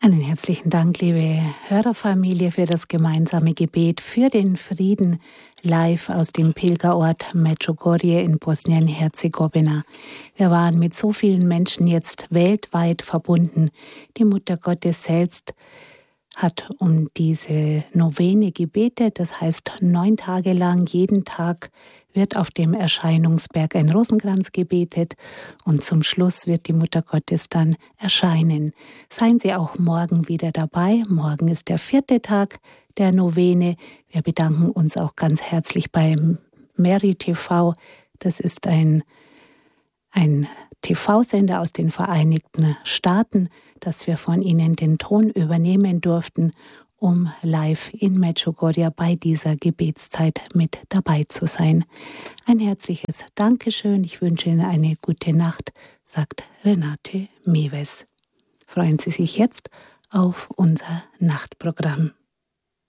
Einen herzlichen Dank, liebe Hörerfamilie, für das gemeinsame Gebet für den Frieden live aus dem Pilgerort Medjugorje in Bosnien-Herzegowina. Wir waren mit so vielen Menschen jetzt weltweit verbunden. Die Mutter Gottes selbst hat um diese Novene gebetet. Das heißt, 9 Tage lang, jeden Tag wird auf dem Erscheinungsberg ein Rosenkranz gebetet und zum Schluss wird die Mutter Gottes dann erscheinen. Seien Sie auch morgen wieder dabei. Morgen ist der 4. Tag der Novene. Wir bedanken uns auch ganz herzlich beim Mary TV. Das ist ein TV-Sender aus den Vereinigten Staaten, dass wir von Ihnen den Ton übernehmen durften, um live in Medjugorje bei dieser Gebetszeit mit dabei zu sein. Ein herzliches Dankeschön. Ich wünsche Ihnen eine gute Nacht, sagt Renate Mewes. Freuen Sie sich jetzt auf unser Nachtprogramm.